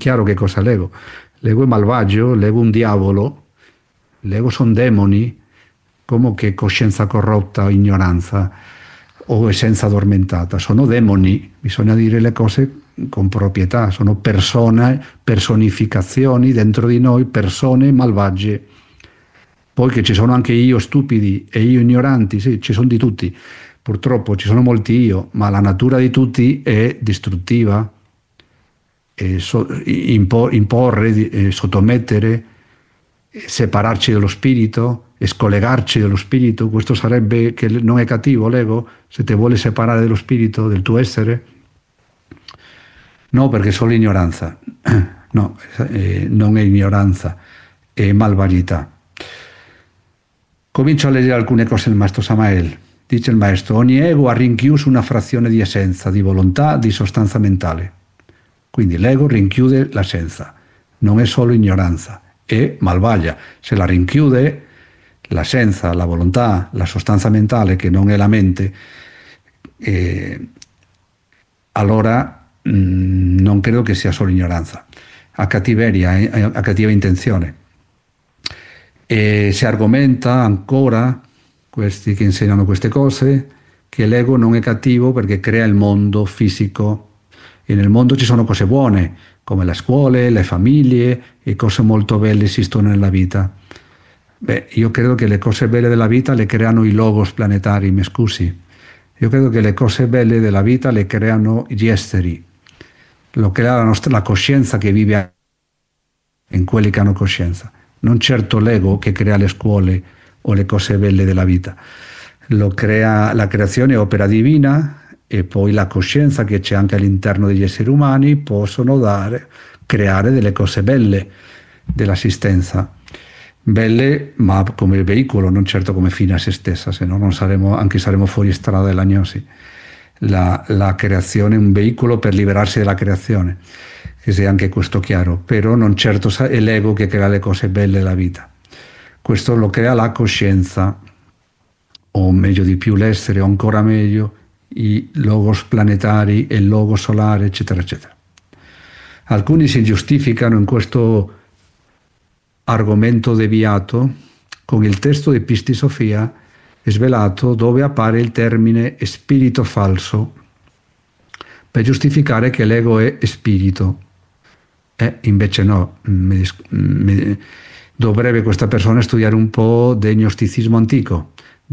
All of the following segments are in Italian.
chiaro che cosa è l'ego. L'ego è malvagio, l'ego è un diavolo, l'ego sono demoni, come che coscienza corrotta o ignoranza o essenza addormentata. Sono demoni, bisogna dire le cose con proprietà, sono persone, personificazioni dentro di noi, persone malvagie. Poi che ci sono anche io stupidi e io ignoranti, sì, ci sono di tutti. Purtroppo ci sono molti io, ma la natura di tutti è distruttiva. Imporre, sottomettere, separarci dallo spirito, scollegarci dallo spirito, questo sarebbe che non è cattivo l'ego, se ti vuole separare dallo spirito, del tuo essere? No, perché è solo ignoranza. No, non è ignoranza, è malvagità. Comincio a leggere alcune cose del maestro Samael. Dice il maestro: ogni ego ha rinchiuso una frazione di essenza, di volontà, di sostanza mentale. Quindi l'ego rinchiude l'essenza, non è solo ignoranza, è malvagia. Se la rinchiude l'essenza, la volontà, la sostanza mentale, che non è la mente, allora non credo che sia solo ignoranza. A cattiveria, a cattiva intenzione. E si argomenta ancora, questi che insegnano queste cose, che l'ego non è cattivo perché crea il mondo fisico. E nel mondo ci sono cose buone, come le scuole, le famiglie, e cose molto belle esistono nella vita. Beh, io credo che le cose belle della vita le creano i logos planetari, mi scusi. Io credo che le cose belle della vita le creano gli esteri, lo crea la coscienza che vive in quelli che hanno coscienza. Non certo l'ego che crea le scuole o le cose belle della vita. Lo crea, la creazione è opera divina, e poi la coscienza che c'è anche all'interno degli esseri umani possono creare delle cose belle dell'assistenza. Belle, ma come veicolo, non certo come fine a se stessa, se no non saremo, anche saremo fuori strada dell'agnosi. La creazione è un veicolo per liberarsi dalla creazione, che sia anche questo chiaro, però non certo è l'ego che crea le cose belle della vita. Questo lo crea la coscienza, o meglio di più l'essere, o ancora meglio i logos planetari e il logo solare, eccetera, eccetera. Alcuni si giustificano in questo argomento deviato con il testo di Pisti Sofia svelato, dove appare il termine spirito falso, per giustificare che l'ego è spirito. Invece no, dovrebbe questa persona studiare un po' del gnosticismo antico,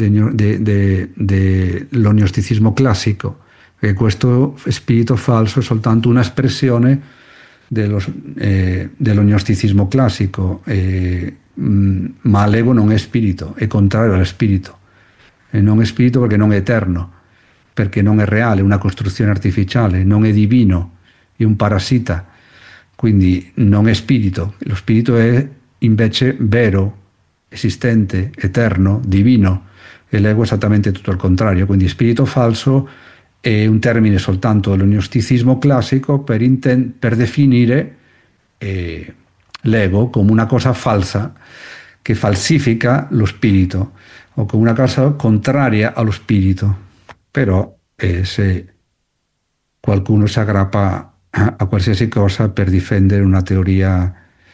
dello gnosticismo classico, perché questo spirito falso è soltanto un'espressione dello gnosticismo classico, ma l'ego non è spirito, è contrario allo spirito. E non è spirito perché non è eterno, perché non è reale, è una costruzione artificiale, non è divino, è un parassita, quindi non è spirito. Lo spirito è invece vero, esistente, eterno, divino, e l'ego è esattamente tutto il contrario. Quindi spirito falso è un termine soltanto dello gnosticismo classico per definire l'ego come una cosa falsa che falsifica lo spirito, o come una cosa contraria allo spirito. Però se qualcuno si aggrappa a qualsiasi cosa per difendere una teoria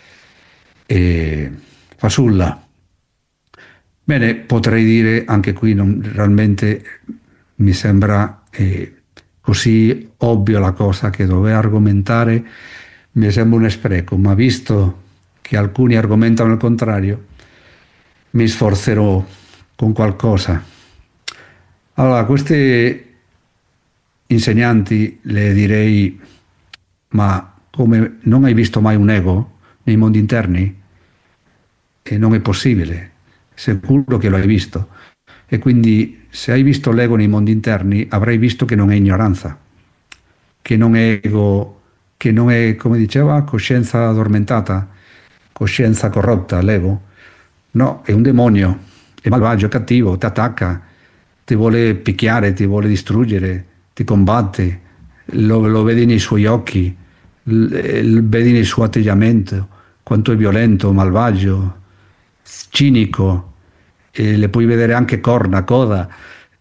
fasulla. Bene, potrei dire anche qui, realmente mi sembra così ovvio la cosa che dover argomentare mi sembra un spreco, ma visto che alcuni argomentano il contrario, mi sforzerò con qualcosa. Allora, questi insegnanti le direi: ma come, non hai visto mai un ego nei mondi interni? E non è possibile, sicuro che lo hai visto. E quindi se hai visto l'ego nei mondi interni avrai visto che non è ignoranza, che non è ego, che non è, come diceva, coscienza addormentata, coscienza corrotta, l'ego. No, è un demonio, è malvagio, è cattivo, ti attacca, ti vuole picchiare, ti vuole distruggere, ti combatte, lo vedi nei suoi occhi, vedi nel suo atteggiamento, quanto è violento, malvagio, cinico, e le puoi vedere anche corna, coda,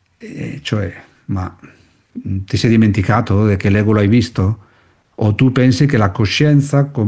ma ti sei dimenticato che l'ego lo hai visto? O tu pensi che la coscienza